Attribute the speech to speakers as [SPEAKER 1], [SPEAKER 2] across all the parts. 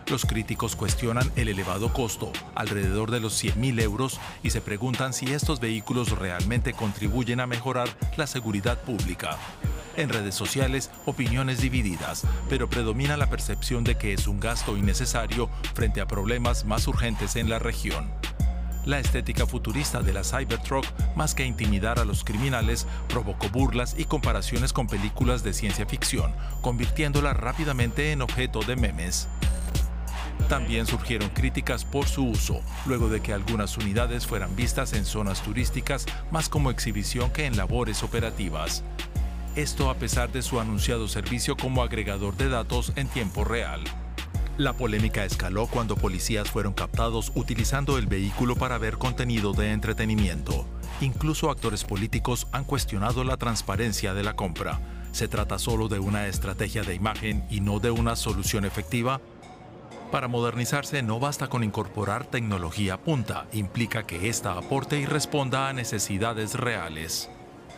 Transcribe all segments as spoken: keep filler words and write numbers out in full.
[SPEAKER 1] Los críticos cuestionan el elevado costo, alrededor de los cien mil euros, y se preguntan si estos vehículos realmente contribuyen a mejorar la seguridad pública. En redes sociales, opiniones divididas, pero predomina la percepción de que es un gasto innecesario frente a problemas más urgentes en la región. La estética futurista de la Cybertruck, más que intimidar a los criminales, provocó burlas y comparaciones con películas de ciencia ficción, convirtiéndola rápidamente en objeto de memes. También surgieron críticas por su uso, luego de que algunas unidades fueran vistas en zonas turísticas más como exhibición que en labores operativas. Esto a pesar de su anunciado servicio como agregador de datos en tiempo real. La polémica escaló cuando policías fueron captados utilizando el vehículo para ver contenido de entretenimiento. Incluso actores políticos han cuestionado la transparencia de la compra. ¿Se trata solo de una estrategia de imagen y no de una solución efectiva? Para modernizarse no basta con incorporar tecnología punta, implica que ésta aporte y responda a necesidades reales.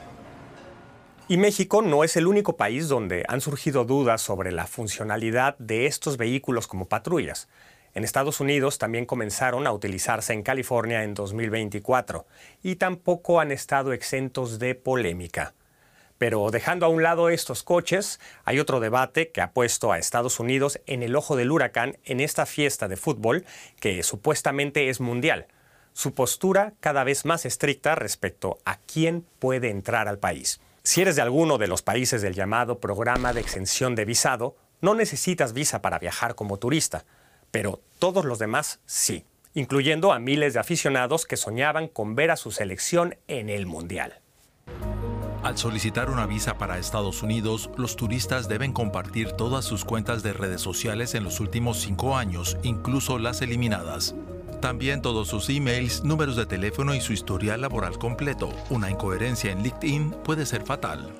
[SPEAKER 2] Y México no es el único país donde han surgido dudas sobre la funcionalidad de estos vehículos como patrullas. En Estados Unidos también comenzaron a utilizarse en California en dos mil veinticuatro y tampoco han estado exentos de polémica. Pero dejando a un lado estos coches, hay otro debate que ha puesto a Estados Unidos en el ojo del huracán en esta fiesta de fútbol que supuestamente es mundial. Su postura cada vez más estricta respecto a quién puede entrar al país. Si eres de alguno de los países del llamado programa de exención de visado, no necesitas visa para viajar como turista, pero todos los demás sí, incluyendo a miles de aficionados que soñaban con ver a su selección en el Mundial.
[SPEAKER 1] Al solicitar una visa para Estados Unidos, los turistas deben compartir todas sus cuentas de redes sociales en los últimos cinco años, incluso las eliminadas. También todos sus emails, números de teléfono y su historial laboral completo. Una incoherencia en LinkedIn puede ser fatal.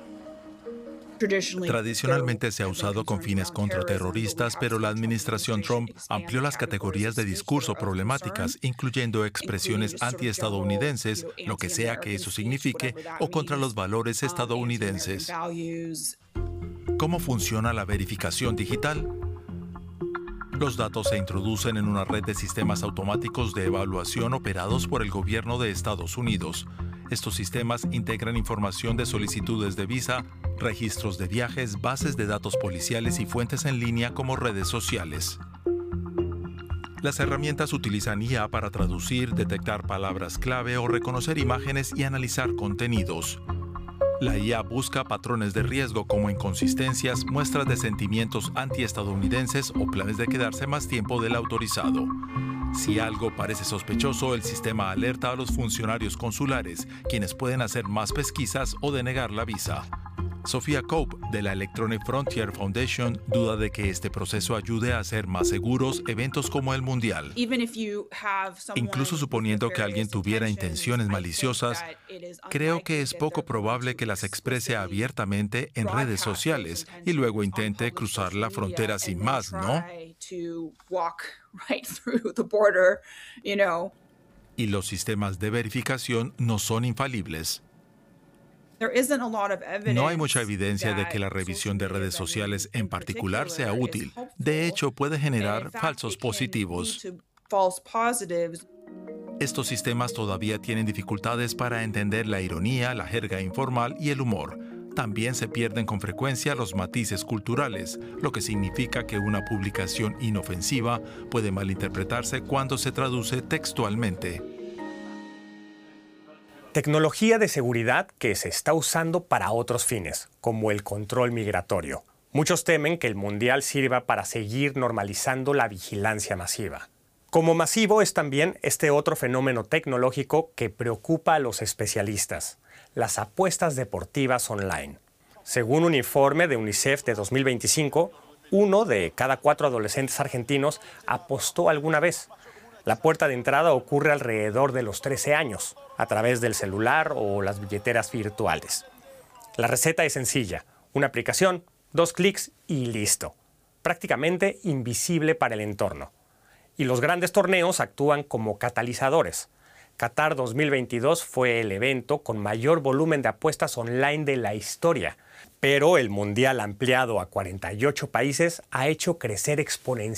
[SPEAKER 1] Tradicionalmente se ha usado con fines contraterroristas, pero la administración Trump amplió las categorías de discurso problemáticas, incluyendo expresiones antiestadounidenses, lo que sea que eso signifique, o contra los valores estadounidenses. ¿Cómo funciona la verificación digital? Los datos se introducen en una red de sistemas automáticos de evaluación operados por el gobierno de Estados Unidos. Estos sistemas integran información de solicitudes de visa, registros de viajes, bases de datos policiales y fuentes en línea como redes sociales. Las herramientas utilizan I A para traducir, detectar palabras clave o reconocer imágenes y analizar contenidos. La I A busca patrones de riesgo como inconsistencias, muestras de sentimientos antiestadounidenses o planes de quedarse más tiempo del autorizado. Si algo parece sospechoso, el sistema alerta a los funcionarios consulares, quienes pueden hacer más pesquisas o denegar la visa. Sophia Cope, de la Electronic Frontier Foundation, duda de que este proceso ayude a hacer más seguros eventos como el Mundial. Incluso suponiendo que alguien tuviera intenciones maliciosas, creo que es poco probable que las exprese abiertamente en redes sociales y luego intente cruzar la frontera sin más, ¿no? Y los sistemas de verificación no son infalibles. No hay mucha evidencia de que la revisión de redes sociales en particular sea útil. De hecho, puede generar falsos positivos. Estos sistemas todavía tienen dificultades para entender la ironía, la jerga informal y el humor. También se pierden con frecuencia los matices culturales, lo que significa que una publicación inofensiva puede malinterpretarse cuando se traduce textualmente.
[SPEAKER 2] Tecnología de seguridad que se está usando para otros fines, como el control migratorio. Muchos temen que el Mundial sirva para seguir normalizando la vigilancia masiva. Como masivo es también este otro fenómeno tecnológico que preocupa a los especialistas: las apuestas deportivas online. Según un informe de UNICEF de dos mil veinticinco, uno de cada cuatro adolescentes argentinos apostó alguna vez. La puerta de entrada ocurre alrededor de los trece años, a través del celular o las billeteras virtuales. La receta es sencilla: una aplicación, dos clics y listo. Prácticamente invisible para el entorno. Y los grandes torneos actúan como catalizadores. Qatar dos mil veintidós fue el evento con mayor volumen de apuestas online de la historia, pero el Mundial ampliado a cuarenta y ocho países ha hecho crecer exponencialmente